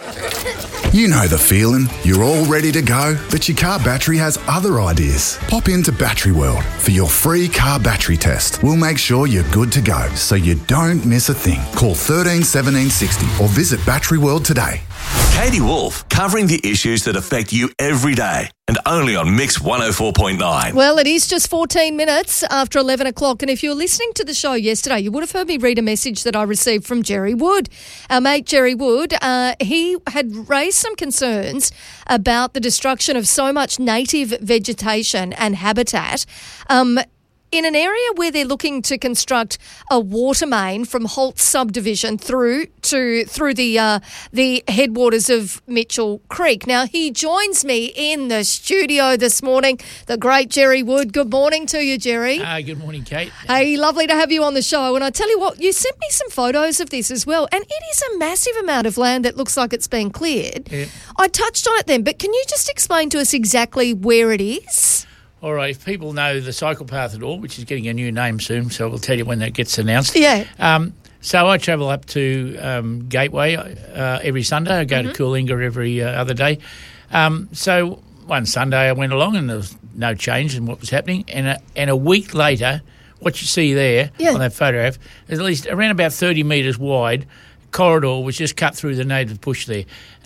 You know the feeling. You're all ready to go, but your car battery has other ideas. Pop into Battery World for your free car battery test. We'll make sure you're good to go so you don't miss a thing. Call 13 17 60 or visit Battery World today. Katie Wolf, covering the issues that affect you every day and only on Mix 104.9. Well, it is just 14 minutes after 11 o'clock, and if you were listening to the show yesterday, you would have heard me read a message that I received from Jerry Wood. Our mate Jerry Wood, he had raised some concerns about the destruction of so much native vegetation and habitat in an area where they're looking to construct a water main from Holt subdivision through the headwaters of Mitchell Creek. Now, he joins me in the studio this morning, the great Jerry Wood. Good morning to you, Jerry. Good morning, Kate. Hey, lovely to have you on the show. And I tell you what, you sent me some photos of this as well, and it is a massive amount of land that looks like it's been cleared. Yeah. I touched on it then, but can you just explain to us exactly where it is? All right, if people know the cycle path at all, which is getting a new name soon, so we'll tell you when that gets announced. Yeah. So I travel up to Gateway every Sunday. I go to Coolinga every other day. So one Sunday I went along and there was no change in what was happening. And a week later, what you see there on that photograph is at least around about 30 metres wide corridor was just cut through the native bush there.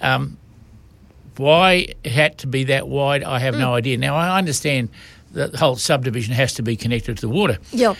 Why it had to be that wide, I have no idea. Now, I understand that the whole subdivision has to be connected to the water. Yep.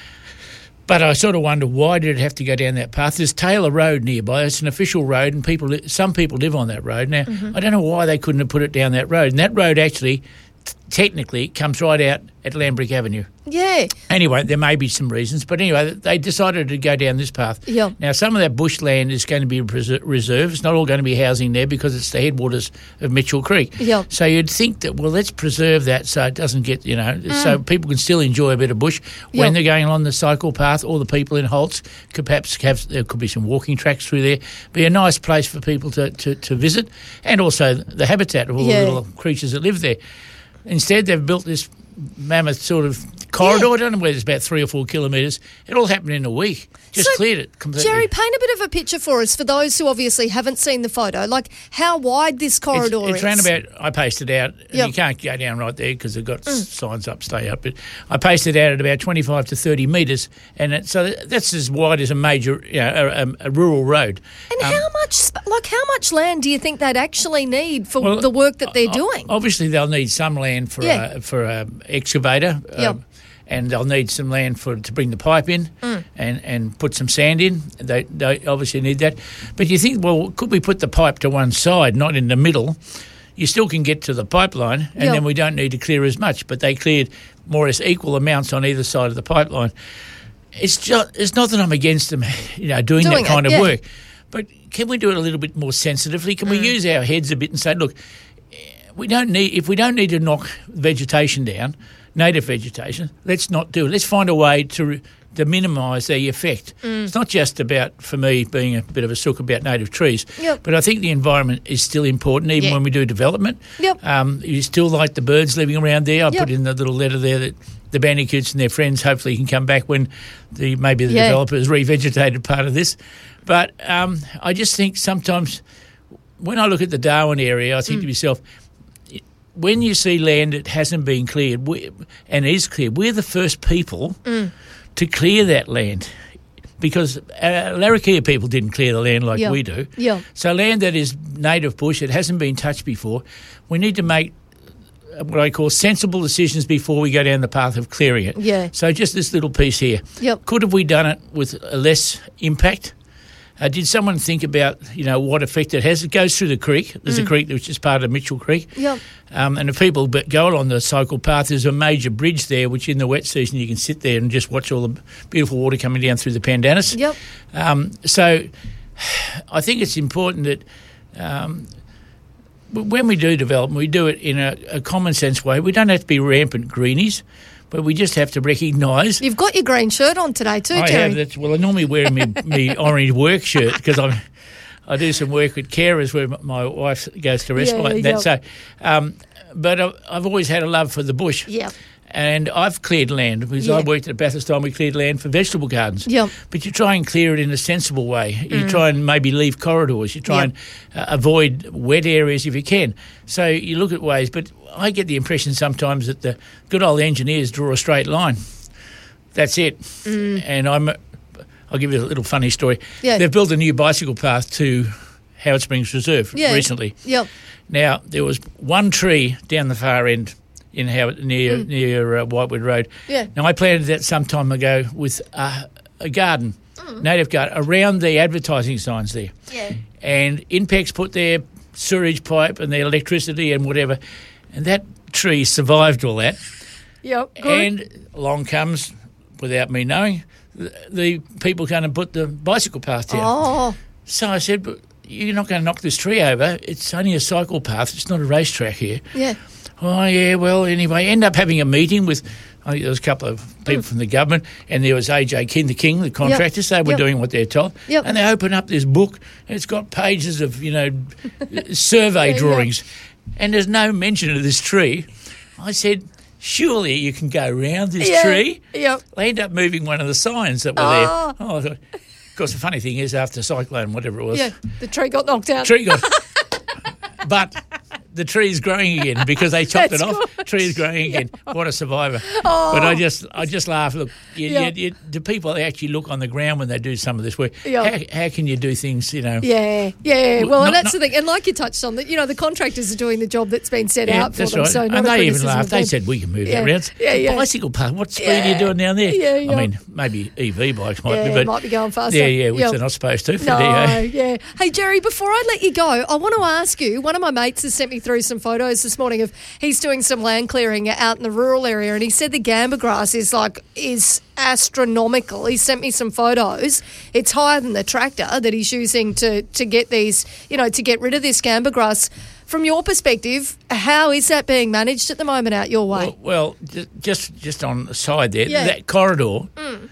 But I sort of wonder, why did it have to go down that path? There's Taylor Road nearby. It's an official road, and some people live on that road. Now, I don't know why they couldn't have put it down that road. And that road actually, technically, comes right out at Lambrick Avenue. Yeah. Anyway, there may be some reasons, but anyway, they decided to go down this path. Yep. Now, some of that bushland is going to be reserved. It's not all going to be housing there because it's the headwaters of Mitchell Creek. Yep. So you'd think that, well, let's preserve that so it doesn't get, so people can still enjoy a bit of bush when they're going along the cycle path, or the people in Holtz could perhaps there could be some walking tracks through there. Be a nice place for people to visit, and also the habitat of all the little creatures that live there. Instead, they've built this mammoth sort of corridor. I don't know whether it's about 3 or 4 kilometres. It all happened in a week. Just cleared it completely. Jerry, paint a bit of a picture for us, for those who obviously haven't seen the photo, like how wide this corridor is. It's round about, I pasted out, and you can't go down right there because they've got signs up, stay up, but I pasted out at about 25 to 30 metres, and so that's as wide as a major, a rural road. And how much land do you think they'd actually need for the work that they're doing? Obviously, they'll need some land for a excavator. And they'll need some land to bring the pipe in and put some sand in. They obviously need that. But you think, well, could we put the pipe to one side, not in the middle? You still can get to the pipeline, and then we don't need to clear as much. But they cleared more or less equal amounts on either side of the pipeline. It's not that I'm against them, doing that kind of work. But can we do it a little bit more sensitively? Can we use our heads a bit and say, look, if we don't need to knock vegetation down, native vegetation, let's not do it. Let's find a way to minimise the effect. It's not just about, for me, being a bit of a sook about native trees, but I think the environment is still important, even when we do development. You still like the birds living around there. I put in the little letter there that the bandicoots and their friends hopefully can come back when maybe the developer has revegetated part of this. But I just think sometimes when I look at the Darwin area, I think to myself, when you see land that hasn't been cleared and is cleared, we're the first people to clear that land, because Larrakia people didn't clear the land like we do. So land that is native bush, it hasn't been touched before, we need to make what I call sensible decisions before we go down the path of clearing it. So just this little piece here. Could have we done it with less impact? Did someone think about, what effect it has? It goes through the creek. There's a creek which is part of Mitchell Creek. And if people go along the cycle path, there's a major bridge there, which in the wet season you can sit there and just watch all the beautiful water coming down through the Pandanus. So I think it's important that when we do development, we do it in a common sense way. We don't have to be rampant greenies, but we just have to recognise. You've got your green shirt on today too, Jerry. I have. I normally wear me orange work shirt because I do some work with carers where my wife goes to respite and that. So, but I've always had a love for the bush. And I've cleared land because I worked at Bathurst Time. We cleared land for vegetable gardens. Yep. But you try and clear it in a sensible way. You try and maybe leave corridors. You try and avoid wet areas if you can. So you look at ways. But I get the impression sometimes that the good old engineers draw a straight line. That's it. And I'll give you a little funny story. Yeah. They've built a new bicycle path to Howard Springs Reserve recently. Yep. Now, there was one tree down the far end in Howard, near Whitewood Road. Yeah. Now, I planted that some time ago with a garden, native garden, around the advertising signs there. Yeah. And Inpex put their sewage pipe and their electricity and whatever, and that tree survived all that. Yep. Good. And along comes, without me knowing, the people going to put the bicycle path down. Oh. So I said, but you're not going to knock this tree over. It's only a cycle path. It's not a racetrack here. Yeah. Oh, yeah, well, anyway, end up having a meeting with, I think there was a couple of people from the government, and there was AJ King, the contractors. They were doing what they're told. Yep. And they open up this book, and it's got pages of, survey drawings, and there's no mention of this tree. I said, surely you can go around this tree. Yep. They end up moving one of the signs that were there. Oh, I thought, of course, the funny thing is, after cyclone, whatever it was, the tree got knocked out. But the tree's growing again because they chopped it off. Good. Tree's growing again. What a survivor! Oh. But I just laugh. Look, do people actually look on the ground when they do some of this work? How can you do things? Yeah. Well, and that's the thing. And like you touched on, that the contractors are doing the job that's been set out for that's them. Right. So and they even laughed. They said we can move that around. Yeah. Bicycle path. What speed are you doing down there? Yeah. I mean, maybe EV bikes might be, but might be going faster. Which they're not supposed to. Yeah. Hey, Jerry, before I let you go, I want to ask you. One of my mates has sent me through some photos this morning of he's doing some land clearing out in the rural area, and he said the gamba grass is astronomical. He sent me some photos. It's higher than the tractor that he's using to get these, to get rid of this gamba grass. From your perspective, how is that being managed at the moment out your way? Well, just on the side there, that corridor.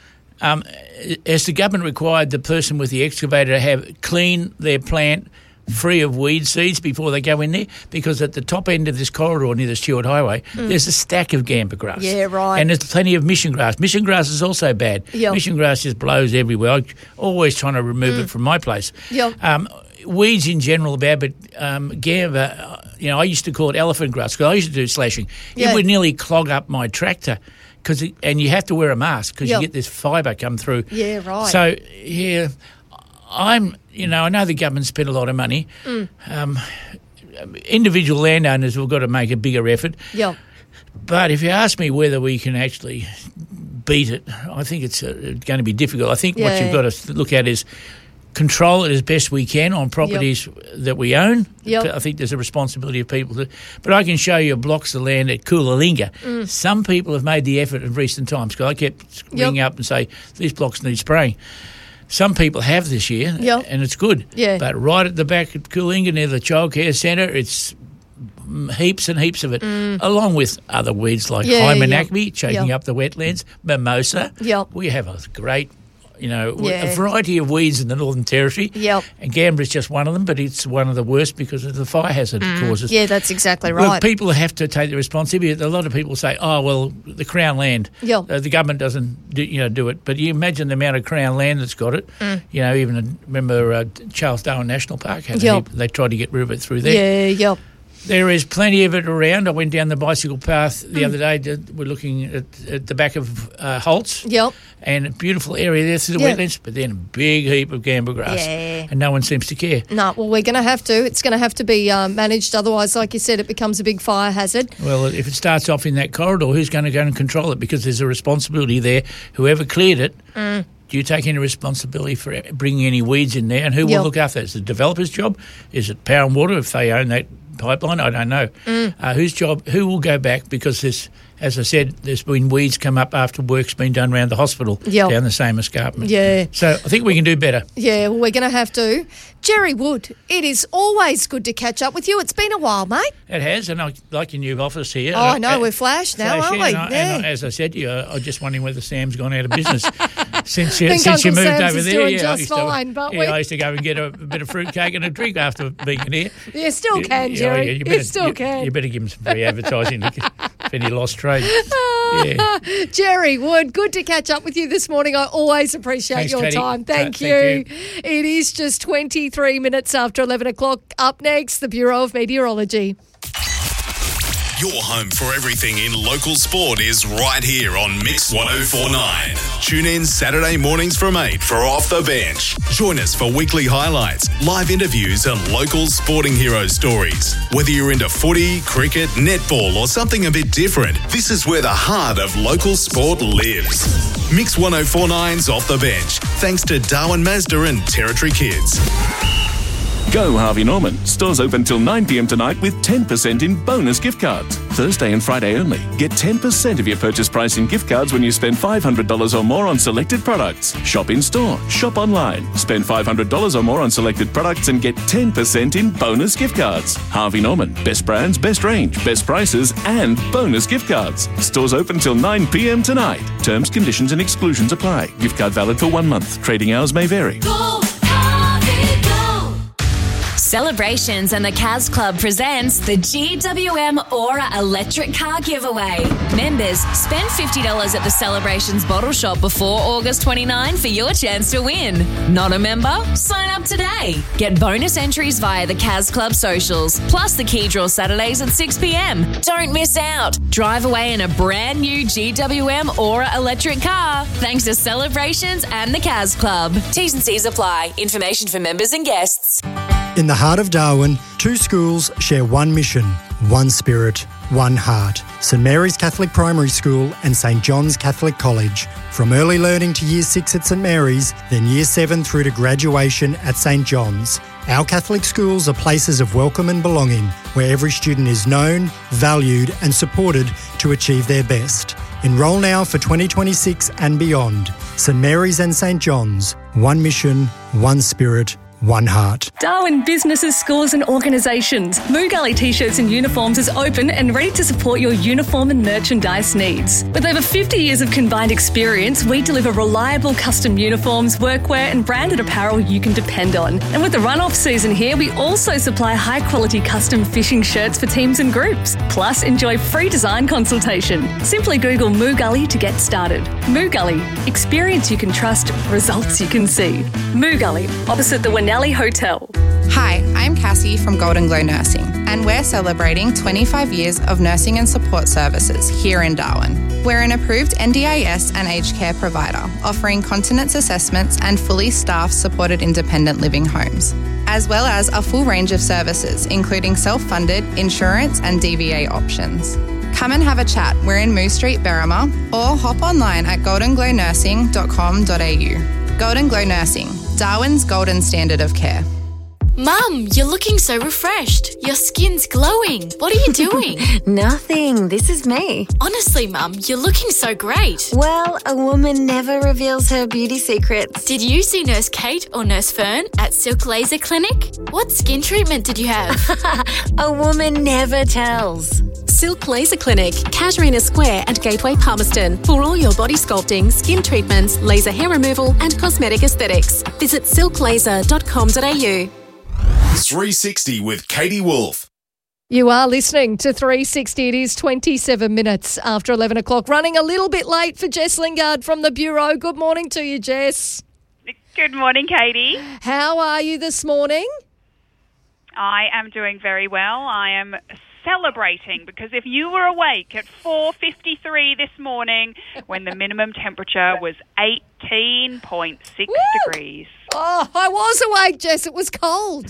Has the government required the person with the excavator to have clean their plant free of weed seeds before they go in there? Because at the top end of this corridor near the Stewart Highway, there's a stack of gamba grass. Yeah, right. And there's plenty of mission grass. Mission grass is also bad. Yep. Mission grass just blows everywhere. I'm always trying to remove it from my place. Yep. Weeds in general are bad, but gamba, I used to call it elephant grass because I used to do slashing. It would nearly clog up my tractor. And you have to wear a mask because you get this fibre come through. Yeah, right. So, I know the government spent a lot of money. Individual landowners have got to make a bigger effort. Yeah. But if you ask me whether we can actually beat it, I think it's going to be difficult. I think what you've got to look at is control it as best we can on properties that we own. Yep. I think there's a responsibility of people to. But I can show you blocks of land at Coolalinga. Some people have made the effort in recent times because I kept ringing up and say, these blocks need spraying. Some people have this year, and it's good. Yeah. But right at the back at Coolalinga near the childcare centre, it's heaps and heaps of it, along with other weeds like Hymenacme, choking up the wetlands, mimosa. Yep. We have a great, a variety of weeds in the Northern Territory. Yep. And gamba is just one of them, but it's one of the worst because of the fire hazard it causes. Yeah, that's exactly right. Look, people have to take the responsibility. A lot of people say, oh, well, the Crown land, the government doesn't do it. But you imagine the amount of Crown land that's got it. Even remember Charles Darwin National Park had a heap. They tried to get rid of it through there. Yeah. There is plenty of it around. I went down the bicycle path the other day. We're looking at the back of Holtz. Yep. And a beautiful area there through the wetlands, but then a big heap of gamba grass. Yeah. And no one seems to care. No, well, we're going to have to. It's going to have to be managed. Otherwise, like you said, it becomes a big fire hazard. Well, if it starts off in that corridor, who's going to go and control it? Because there's a responsibility there. Whoever cleared it, do you take any responsibility for bringing any weeds in there? And who will look after it? Is it the developer's job? Is it Power and Water if they own that pipeline? I don't know. Who will go back? Because as I said, there's been weeds come up after work's been done around the hospital down the same escarpment. Yeah. So I think we can do better. Yeah, well, we're going to have to. Jerry Wood, it is always good to catch up with you. It's been a while, mate. It has, and I like your new office here. Oh, I know, we're flashed now, aren't we? And as I said to you, I was just wondering whether Sam's gone out of business since you moved Sam's over there. I used to go and get a bit of fruitcake and a drink after being in here. You still can, Jerry. You still can. You better give him some free advertising for any lost trade. Yeah. Jerry Wood, good to catch up with you this morning. I always appreciate Thanks, your Katie. time. Thank you. It is just 23 minutes after 11 o'clock. Up next, the Bureau of Meteorology. Your home for everything in local sport is right here on Mix 1049. Tune in Saturday mornings from 8 for Off the Bench. Join us for weekly highlights, live interviews and local sporting hero stories. Whether you're into footy, cricket, netball or something a bit different, this is where the heart of local sport lives. Mix 1049's Off the Bench, thanks to Darwin Mazda and Territory Kids. Go Harvey Norman. Stores open till 9 p.m. tonight with 10% in bonus gift cards. Thursday and Friday only. Get 10% of your purchase price in gift cards when you spend $500 or more on selected products. Shop in store. Shop online. Spend $500 or more on selected products and get 10% in bonus gift cards. Harvey Norman. Best brands, best range, best prices and bonus gift cards. Stores open till 9 p.m. tonight. Terms, conditions and exclusions apply. Gift card valid for 1 month. Trading hours may vary. Celebrations and the Cas Club presents the GWM Aura Electric Car Giveaway. Members, spend $50 at the Celebrations bottle shop before August 29 for your chance to win. Not a member? Sign up today. Get bonus entries via the Cas Club socials, plus the key draw Saturdays at 6 p.m. Don't miss out. Drive away in a brand new GWM Aura electric car thanks to Celebrations and the Cas Club. T's and C's apply. Information for members and guests. In the heart of Darwin, two schools share one mission, one spirit, one heart. St Mary's Catholic Primary School and St John's Catholic College. From early learning to Year 6 at St Mary's, then Year 7 through to graduation at St John's. Our Catholic schools are places of welcome and belonging, where every student is known, valued and supported to achieve their best. Enrol now for 2026 and beyond. St Mary's and St John's. One mission, one spirit, one heart. Darwin businesses, schools and organisations. Moo Gully T-shirts and uniforms is open and ready to support your uniform and merchandise needs. With over 50 years of combined experience, we deliver reliable custom uniforms, workwear and branded apparel you can depend on. And with the run-off season here, we also supply high-quality custom fishing shirts for teams and groups. Plus, enjoy free design consultation. Simply Google Moo Gully to get started. Moo Gully. Experience you can trust, results you can see. Moo Gully, opposite the Wanelli Hotel. Hi, I'm Cassie from Golden Glow Nursing, and we're celebrating 25 years of nursing and support services here in Darwin. We're an approved NDIS and aged care provider, offering continence assessments and fully staffed supported independent living homes, as well as a full range of services, including self-funded, insurance and DVA options. Come and have a chat. We're in Moose Street, Berrima, or hop online at goldenglow.nursing.com.au. Golden Glow Nursing, Darwin's golden standard of care. Mum, you're looking so refreshed. Your skin's glowing. What are you doing? Nothing. This is me. Honestly, Mum, you're looking so great. Well, a woman never reveals her beauty secrets. Did you see Nurse Kate or Nurse Fern at Silk Laser Clinic? What skin treatment did you have? A woman never tells. Silk Laser Clinic, Casuarina Square and Gateway Palmerston. For all your body sculpting, skin treatments, laser hair removal and cosmetic aesthetics. Visit silklaser.com.au. 360 with Katie Wolf. You are listening to 360. It is 27 minutes after 11 o'clock. Running a little bit late for Jess Lingard from the Bureau. Good morning to you, Jess. Good morning, Katie. How are you this morning? I am doing very well. I am celebrating because if you were awake at 4:53 this morning when the minimum temperature was 18.6 degrees. Oh, I was awake, Jess. It was cold.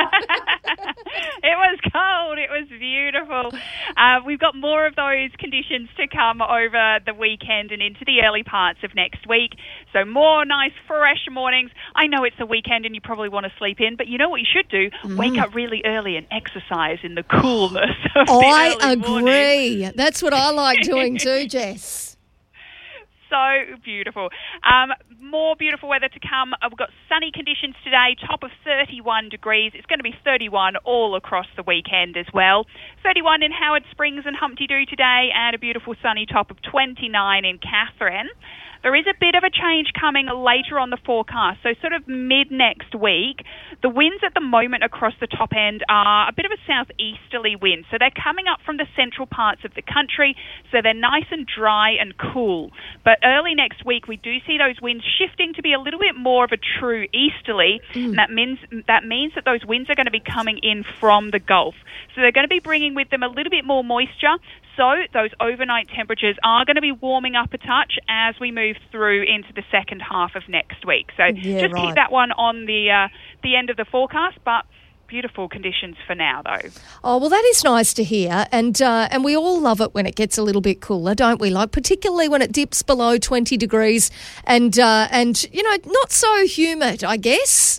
It was cold. It was beautiful. We've got more of those conditions to come over the weekend and into the early parts of next week. So more nice, fresh mornings. I know it's a weekend and you probably want to sleep in, but you know what you should do? Wake up really early and exercise in the coolness of the early agree. morning. That's what I like doing too, Jess. So beautiful. More beautiful weather to come. We've got sunny conditions today, top of 31 degrees. It's going to be 31 all across the weekend as well. 31 in Howard Springs and Humpty Doo today, and a beautiful sunny top of 29 in Katherine. There is a bit of a change coming later on the forecast, so sort of mid-next week. The winds at the moment across the top end are a bit of a southeasterly wind, so they're coming up from the central parts of the country, so they're nice and dry and cool. But early next week, we do see those winds shifting to be a little bit more of a true easterly, and that means that those winds are going to be coming in from the Gulf. So they're going to be bringing with them a little bit more moisture, so those overnight temperatures are going to be warming up a touch as we move through into the second half of next week. So keep that one on the end of the forecast, but beautiful conditions for now, though. Oh, well, that is nice to hear, and we all love it when it gets a little bit cooler, don't we? Like, particularly when it dips below 20 degrees and not so humid, I guess.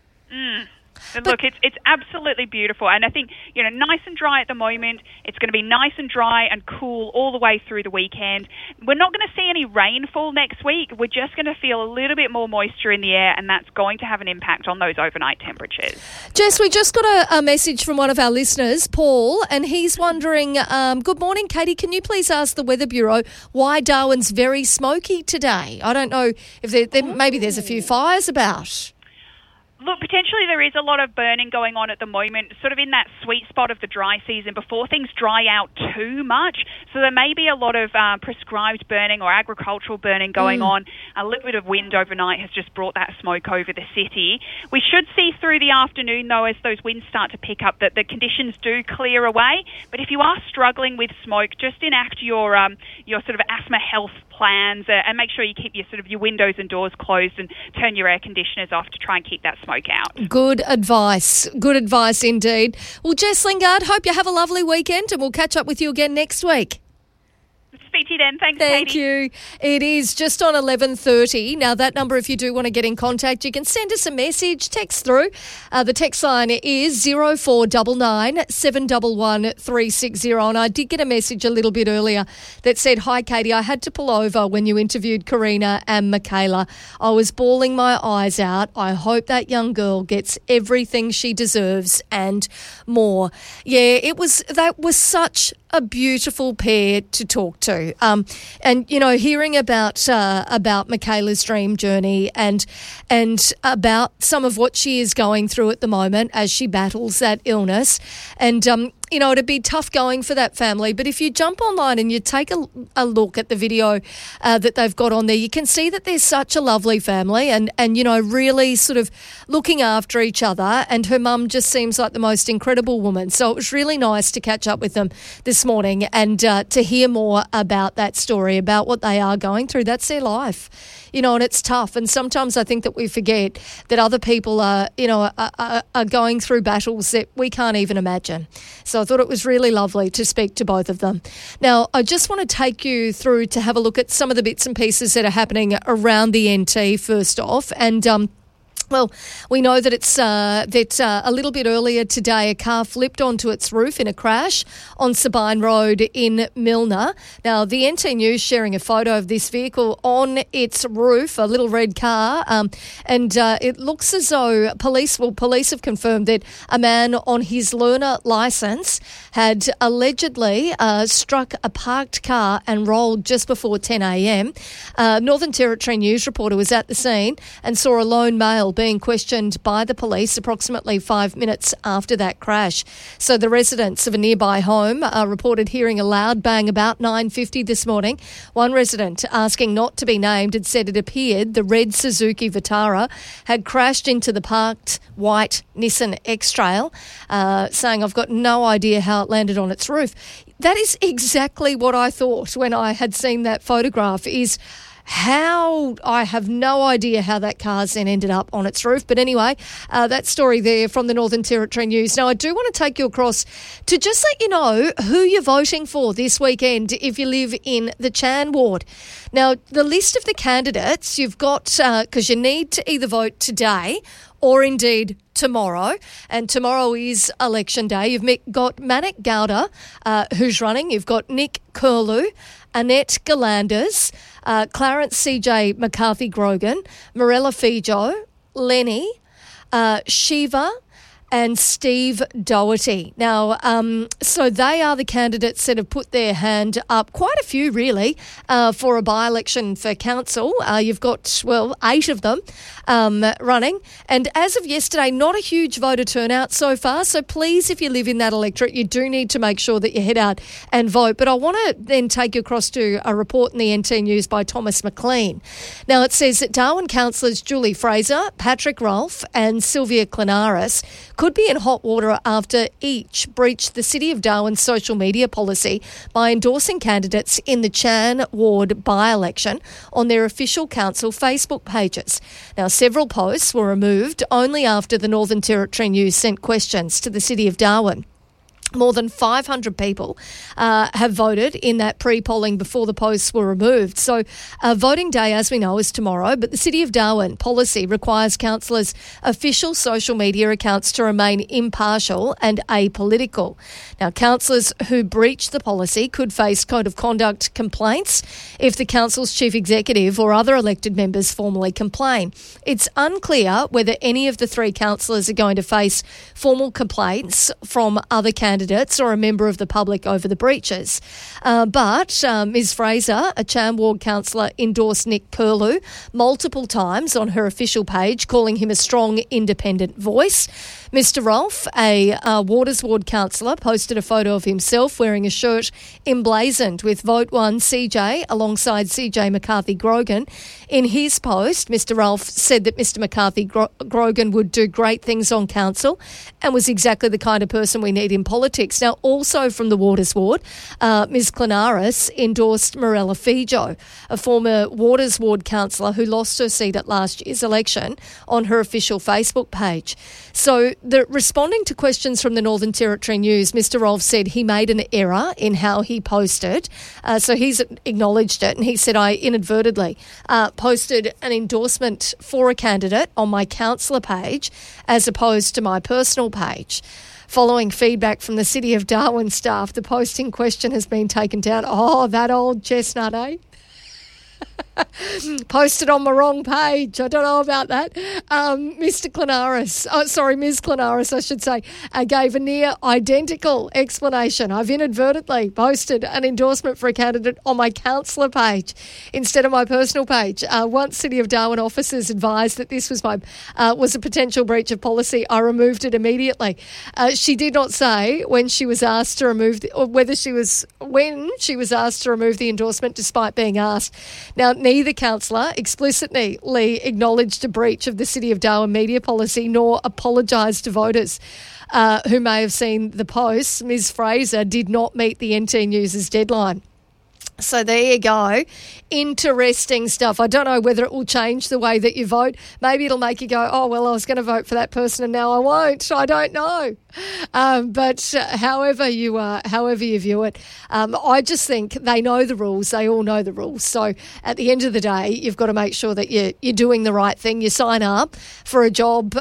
Look, it's absolutely beautiful, and I think, nice and dry at the moment. It's going to be nice and dry and cool all the way through the weekend. We're not going to see any rainfall next week. We're just going to feel a little bit more moisture in the air, and that's going to have an impact on those overnight temperatures. Jess, we just got a message from one of our listeners, Paul, and he's wondering, good morning, Katie, can you please ask the Weather Bureau why Darwin's very smoky today? I don't know if maybe there's a few fires about. Look, potentially there is a lot of burning going on at the moment, sort of in that sweet spot of the dry season before things dry out too much. So there may be a lot of prescribed burning or agricultural burning going on. A little bit of wind overnight has just brought that smoke over the city. We should see through the afternoon, though, as those winds start to pick up, that the conditions do clear away. But if you are struggling with smoke, just enact your sort of asthma health plans and make sure you keep your windows and doors closed and turn your air conditioners off to try and keep that smoke out. Good advice indeed. Well, Jess Lingard, hope you have a lovely weekend and we'll catch up with you again next week. Speak to you then. Thanks, Thank Katie. you. It is just on 11:30. Now, that number, if you do want to get in contact, you can send us a message, text through. The text line is 0499 711 360. And I did get a message a little bit earlier that said, "Hi, Katie, I had to pull over when you interviewed Karina and Michaela. I was bawling my eyes out. I hope that young girl gets everything she deserves and more." Yeah, that was such a beautiful pair to talk to. And hearing about Michaela's dream journey and about some of what she is going through at the moment as she battles that illness. And it'd be tough going for that family. But if you jump online and you take a look at the video that they've got on there, you can see that they're such a lovely family and really sort of looking after each other. And her mum just seems like the most incredible woman. So it was really nice to catch up with them this morning and to hear more about that story, about what they are going through. That's their life, and it's tough. And sometimes I think that we forget that other people are going through battles that we can't even imagine. So I thought it was really lovely to speak to both of them. Now, I just want to take you through to have a look at some of the bits and pieces that are happening around the NT first off. And well, we know that it's a little bit earlier today, a car flipped onto its roof in a crash on Sabine Road in Milner. Now, the NT News sharing a photo of this vehicle on its roof, a little red car, and it looks as though police have confirmed that a man on his learner licence had allegedly struck a parked car and rolled just before 10 a.m. Northern Territory News reporter was at the scene and saw a lone male being questioned by the police approximately 5 minutes after that crash. So the residents of a nearby home reported hearing a loud bang about 9:50 this morning. One resident, asking not to be named, had said it appeared the red Suzuki Vitara had crashed into the parked white Nissan X-Trail, saying, "I've got no idea how it landed on its roof." That is exactly what I thought when I had seen that photograph, is how I have no idea how that car's then ended up on its roof. But anyway, that story there from the Northern Territory News. Now, I do want to take you across to just let you know who you're voting for this weekend if you live in the Chan ward. Now, the list of the candidates you've got, because you need to either vote today or indeed tomorrow, and tomorrow is election day. You've got Manik Gowda, who's running. You've got Nick Curlew, Annette Galanders, Clarence CJ McCarthy Grogan, Morella Fijo, Lenny, Shiva, and Steve Doherty. Now, so they are the candidates that have put their hand up, quite a few really, for a by-election for council. You've got, 8 of them running. And as of yesterday, not a huge voter turnout so far. So please, if you live in that electorate, you do need to make sure that you head out and vote. But I want to then take you across to a report in the NT News by Thomas McLean. Now, it says that Darwin councillors Julie Fraser, Patrick Rolfe and Sylvia Clinaris could be in hot water after each breached the City of Darwin's social media policy by endorsing candidates in the Chan Ward by-election on their official council Facebook pages. Now, several posts were removed only after the Northern Territory News sent questions to the City of Darwin. More than 500 people have voted in that pre-polling before the posts were removed. So voting day, as we know, is tomorrow, but the City of Darwin policy requires councillors' official social media accounts to remain impartial and apolitical. Now, councillors who breach the policy could face code of conduct complaints if the council's chief executive or other elected members formally complain. It's unclear whether any of the 3 councillors are going to face formal complaints from other candidates or a member of the public over the breaches. But Ms Fraser, a Chan Ward councillor, endorsed Nick Curlew multiple times on her official page, calling him a strong independent voice. Mr Rolfe, a Waters Ward councillor, posted a photo of himself wearing a shirt emblazoned with Vote 1 CJ alongside CJ McCarthy Grogan. In his post, Mr Rolfe said that Mr McCarthy Grogan would do great things on council and was exactly the kind of person we need in politics. Now, also from the Waters Ward, Ms Clinaris endorsed Morella Fijo, a former Waters Ward councillor who lost her seat at last year's election, on her official Facebook page. So, responding to questions from the Northern Territory News, Mr Rolfe said he made an error in how he posted. So he's acknowledged it, and he said, I inadvertently posted an endorsement for a candidate on my councillor page as opposed to my personal page. Following feedback from the City of Darwin staff, the post in question has been taken down. Oh, that old chestnut, eh? Posted on the wrong page. I don't know about that. Ms Clinaris, I should say, gave a near identical explanation. I've inadvertently posted an endorsement for a candidate on my councillor page instead of my personal page. Once City of Darwin officers advised that this was a potential breach of policy, I removed it immediately. She did not say when she was asked to remove when she was asked to remove the endorsement, despite being asked. Now, neither councillor explicitly acknowledged a breach of the City of Darwin media policy nor apologised to voters who may have seen the posts. Ms Fraser did not meet the NT News' deadline. So there you go. Interesting stuff. I don't know whether it will change the way that you vote. Maybe it'll make you go, oh, well, I was going to vote for that person and now I won't. I don't know. But however you view it, I just think they know the rules. They all know the rules. So at the end of the day, you've got to make sure that you're doing the right thing. You sign up for a job.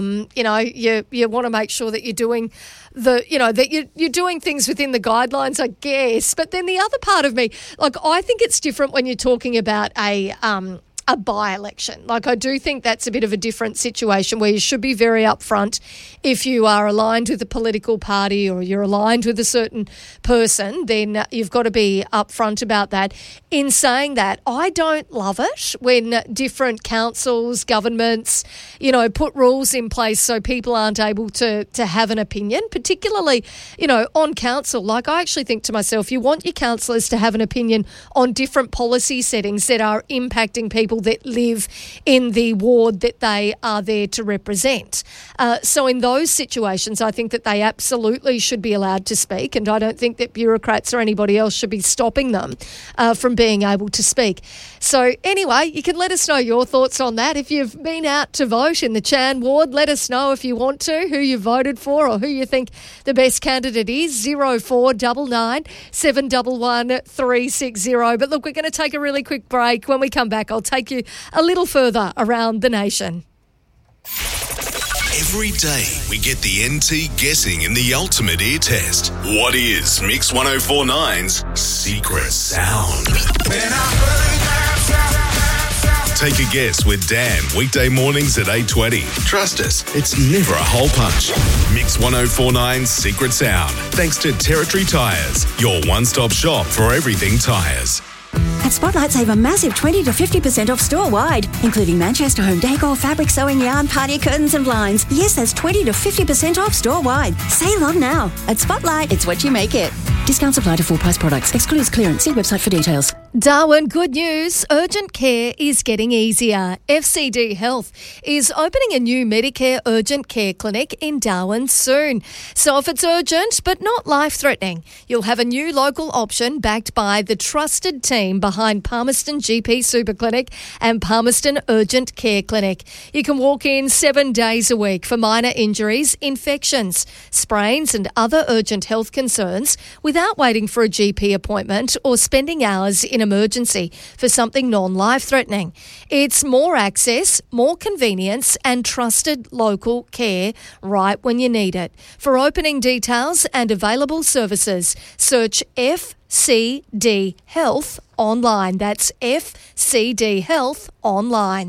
You want to make sure that you're doing that you're doing things within the guidelines, I guess. But then the other part of me, I think it's different when you're talking about a by-election. I do think that's a bit of a different situation where you should be very upfront if you are aligned with a political party or you're aligned with a certain person, then you've got to be upfront about that. In saying that, I don't love it when different councils, governments, put rules in place so people aren't able to have an opinion, particularly, on council. I actually think to myself, you want your councillors to have an opinion on different policy settings that are impacting people that live in the ward that they are there to represent. So in those situations, I think that they absolutely should be allowed to speak, and I don't think that bureaucrats or anybody else should be stopping them from being able to speak. So anyway, you can let us know your thoughts on that. If you've been out to vote in the Chan Ward, let us know if you want to, who you voted for or who you think the best candidate is. 0499 711 360. But look, we're going to take a really quick break. When we come back, I'll take you a little further around the nation. Every day we get the NT guessing in the ultimate ear test. What is Mix 104.9's secret sound? Take a guess with Dan, weekday mornings at 8:20. Trust us, it's never a hole punch. Mix 1049's Secret Sound. Thanks to Territory Tyres, your one-stop shop for everything tyres. At Spotlight, save a massive 20 to 50% off store-wide, including Manchester home decor, fabric, sewing yarn, party curtains and blinds. Yes, that's 20 to 50% off store-wide. Save on now. At Spotlight, it's what you make it. Discounts apply to full-price products. Excludes clearance. See website for details. Darwin, good news. Urgent care is getting easier. FCD Health is opening a new Medicare urgent care clinic in Darwin soon. So if it's urgent but not life-threatening, you'll have a new local option backed by the trusted team behind Palmerston GP Super Clinic and Palmerston Urgent Care Clinic. You can walk in 7 days a week for minor injuries, infections, sprains and other urgent health concerns without waiting for a GP appointment or spending hours in emergency for something non-life-threatening. It's more access, more convenience and trusted local care right when you need it. For opening details and available services, search FCD Health online. That's FCD Health online.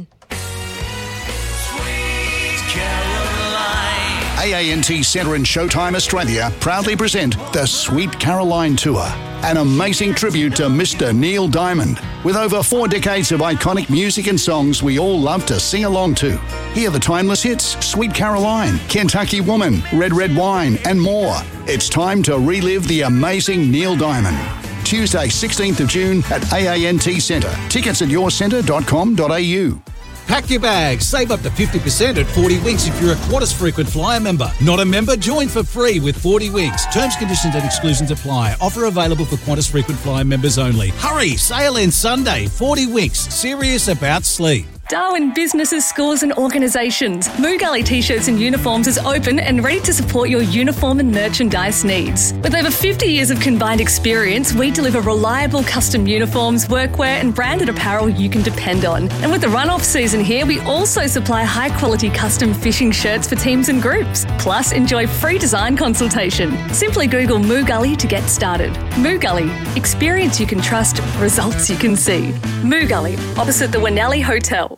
AANT Centre and Showtime Australia proudly present the Sweet Caroline Tour, an amazing tribute to Mr. Neil Diamond. With over 4 decades of iconic music and songs we all love to sing along to. Hear the timeless hits, Sweet Caroline, Kentucky Woman, Red Red Wine and more. It's time to relive the amazing Neil Diamond. Tuesday, 16th of June at AANT Centre. Tickets at yourcentre.com.au. Pack your bags. Save up to 50% at 40 Winks if you're a Qantas Frequent Flyer member. Not a member? Join for free with 40 Winks. Terms, conditions and exclusions apply. Offer available for Qantas Frequent Flyer members only. Hurry! Sale ends Sunday. 40 Winks. Serious about sleep. Darwin businesses, schools and organisations. Moo Gully T-shirts and uniforms is open and ready to support your uniform and merchandise needs. With over 50 years of combined experience, we deliver reliable custom uniforms, workwear and branded apparel you can depend on. And with the run-off season here, we also supply high-quality custom fishing shirts for teams and groups. Plus, enjoy free design consultation. Simply Google Moo Gully to get started. Moo Gully. Experience you can trust, results you can see. Moo Gully, opposite the Winnelli Hotel.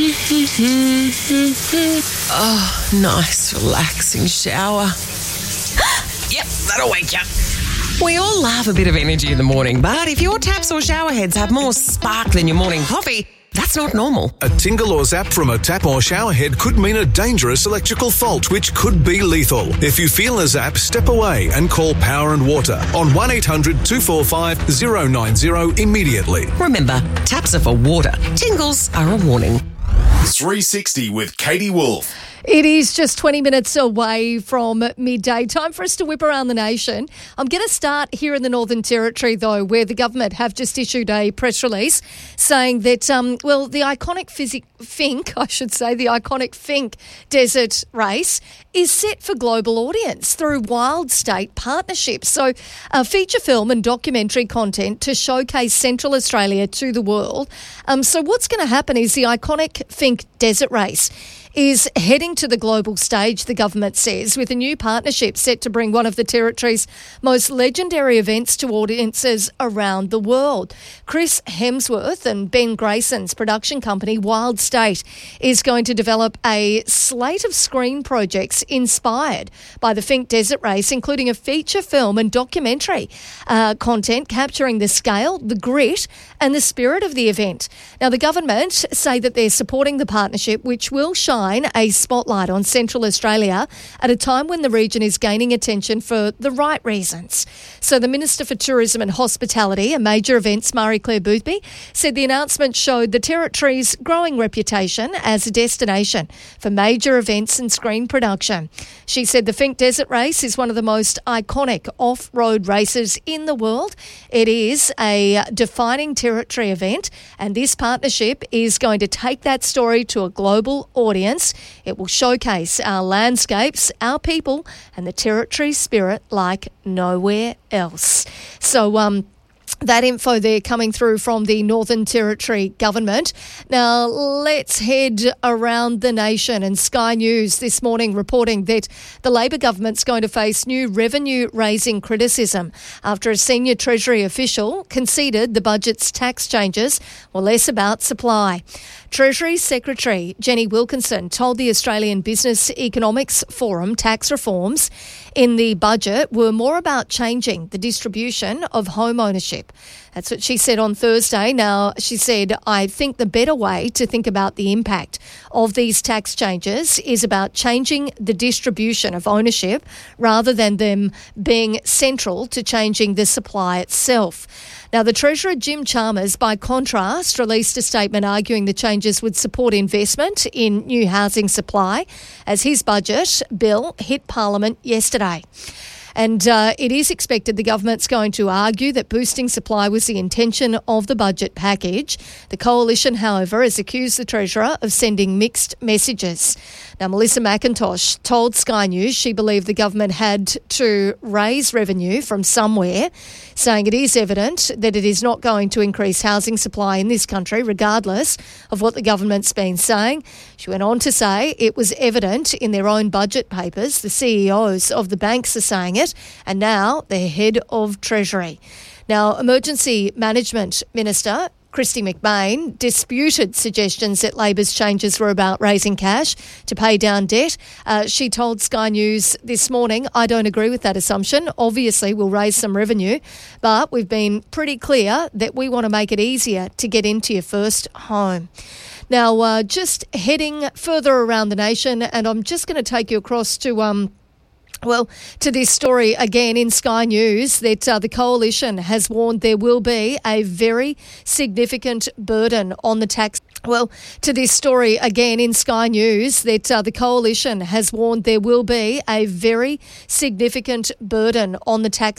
Oh, nice, relaxing shower. Yep, that'll wake you. We all love a bit of energy in the morning, but if your taps or shower heads have more spark than your morning coffee, that's not normal. A tingle or zap from a tap or shower head could mean a dangerous electrical fault, which could be lethal. If you feel a zap, step away and call Power and Water on 1-800-245-090 immediately. Remember, taps are for water. Tingles are a warning. 360 with Katie Wolf. It is just 20 minutes away from midday. Time for us to whip around the nation. I'm going to start here in the Northern Territory, though, where the government have just issued a press release saying that, the iconic Finke Desert Race is set for global audience through Wild State Partnerships. So feature film and documentary content to showcase Central Australia to the world. So what's going to happen is the iconic Finke Desert Race is heading to the global stage, the government says, with a new partnership set to bring one of the Territory's most legendary events to audiences around the world. Chris Hemsworth and Ben Grayson's production company, Wild State, is going to develop a slate of screen projects inspired by the Finke Desert Race, including a feature film and documentary content capturing the scale, the grit and the spirit of the event. Now, the government say that they're supporting the partnership, which will shine a spotlight on Central Australia at a time when the region is gaining attention for the right reasons. So the Minister for Tourism and Hospitality and Major Events, Marie-Claire Boothby, said the announcement showed the Territory's growing reputation as a destination for major events and screen production. She said the Finke Desert Race is one of the most iconic off-road races in the world. It is a defining Territory event, and this partnership is going to take that story to a global audience. It will showcase our landscapes, our people, and the Territory spirit like nowhere else. So, that info there coming through from the Northern Territory government. Now, let's head around the nation, and Sky News this morning reporting that the Labor government's going to face new revenue-raising criticism after a senior Treasury official conceded the budget's tax changes were less about supply. Treasury Secretary Jenny Wilkinson told the Australian Business Economics Forum tax reforms in the budget were more about changing the distribution of home ownership. That's what she said on Thursday. Now, she said, I think the better way to think about the impact of these tax changes is about changing the distribution of ownership rather than them being central to changing the supply itself. Now, the Treasurer, Jim Chalmers, by contrast, released a statement arguing the changes would support investment in new housing supply as his budget bill hit Parliament yesterday. And it is expected the government's going to argue that boosting supply was the intention of the budget package. The Coalition, however, has accused the Treasurer of sending mixed messages. Now, Melissa McIntosh told Sky News she believed the government had to raise revenue from somewhere, saying it is evident that it is not going to increase housing supply in this country, regardless of what the government's been saying. She went on to say it was evident in their own budget papers. The CEOs of the banks are saying it, and now the head of Treasury. Now, Emergency Management Minister Kristy McBain disputed suggestions that Labor's changes were about raising cash to pay down debt. She told Sky News this morning, I don't agree with that assumption. Obviously, we'll raise some revenue, but we've been pretty clear that we want to make it easier to get into your first home. Now, just heading further around the nation, and I'm just going to take you across to to this story again in Sky News that the Coalition has warned there will be a very significant burden on the tax. To this story again in Sky News that the Coalition has warned there will be a very significant burden on the tax.